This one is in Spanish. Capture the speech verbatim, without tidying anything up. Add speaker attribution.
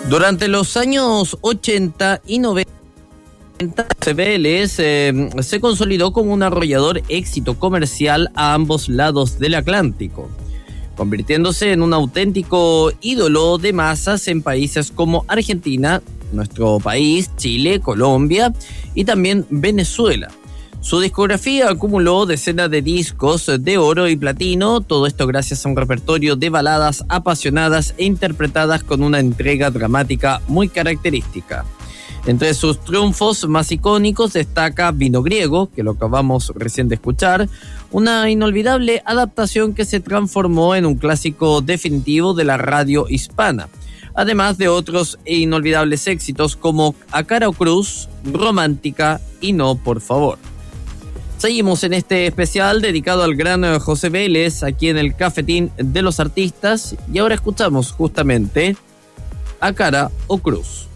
Speaker 1: Durante los años ochenta y noventa, José Vélez eh, se consolidó como un arrollador éxito comercial a ambos lados del Atlántico, convirtiéndose en un auténtico ídolo de masas en países como Argentina, nuestro país, Chile, Colombia y también Venezuela. Su discografía acumuló decenas de discos de oro y platino, todo esto gracias a un repertorio de baladas apasionadas e interpretadas con una entrega dramática muy característica. Entre sus triunfos más icónicos destaca Vino Griego, que lo acabamos recién de escuchar, una inolvidable adaptación que se transformó en un clásico definitivo de la radio hispana, además de otros inolvidables éxitos como A Cara o Cruz, Romántica y No, por favor. Seguimos en este especial dedicado al gran José Vélez, aquí en el Cafetín de los Artistas, y ahora escuchamos justamente A Cara o Cruz.